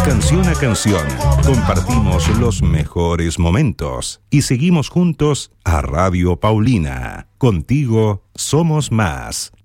canción a canción, compartimos los mejores momentos y seguimos juntos a Radio Paulina. Contigo somos más.